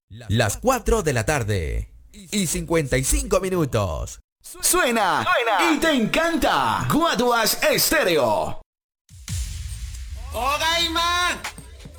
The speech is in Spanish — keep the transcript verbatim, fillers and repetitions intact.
Las cuatro de la tarde y cincuenta y cinco minutos. Suena, Suena. y te encanta. Guaduas Estéreo. ¡Oga y más!